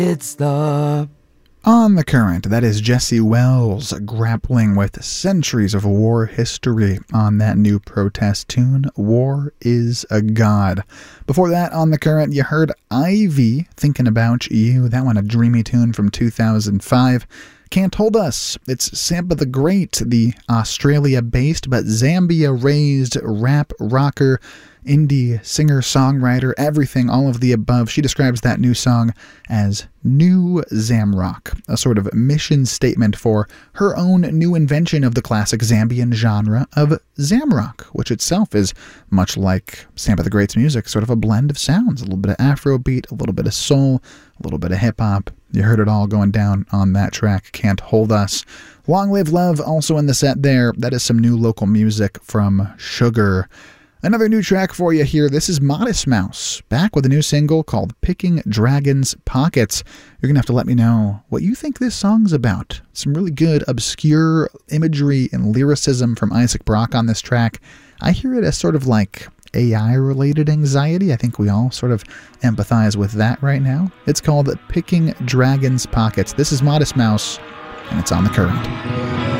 It's the On the Current, that is Jesse Wells grappling with centuries of war history on that new protest tune, War is a God. Before that, On the Current, you heard Ivy, Thinking About You. That one, a dreamy tune from 2005. Can't Hold Us. It's Sampa the Great, the Australia-based but Zambia-raised rap rocker, indie singer-songwriter, everything, all of the above. She describes that new song as New Zamrock, a sort of mission statement for her own new invention of the classic Zambian genre of Zamrock, which itself is much like Sampa the Great's music, sort of a blend of sounds, a little bit of Afrobeat, a little bit of soul, a little bit of hip-hop. You heard it all going down on that track, Can't Hold Us. Long Live Love, also in the set there. That is some new local music from Sugar. Another new track for you here. This is Modest Mouse, back with a new single called Picking Dragons' Pockets. You're going to have to let me know what you think this song's about. Some really good, obscure imagery and lyricism from Isaac Brock on this track. I hear it as sort of like AI-related anxiety. I think we all sort of empathize with that right now. It's called Picking Dragons' Pockets. This is Modest Mouse, and it's On the Current.